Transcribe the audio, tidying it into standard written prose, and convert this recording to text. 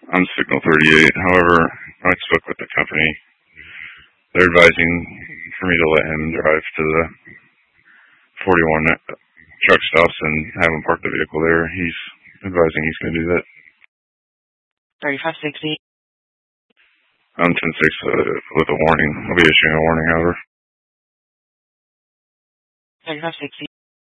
I'm Signal 38. However, I spoke with the company. They're advising for me to let him drive to the 41 truck stops and have him park the vehicle there. He's advising he's going to do that. 3560. I'm 10-6 with a warning. I'll be issuing a warning, however. 3560.